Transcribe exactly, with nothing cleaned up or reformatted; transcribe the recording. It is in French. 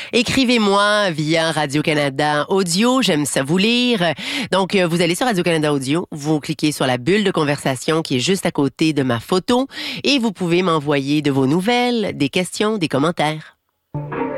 Écrivez-moi via Radio-Canada Audio, j'aime ça vous lire. Donc, euh, vous allez sur Radio-Canada Audio, vous cliquez sur la bulle de conversation qui est juste à côté de ma photo et vous pouvez m'envoyer de vos nouvelles, des questions, des commentaires.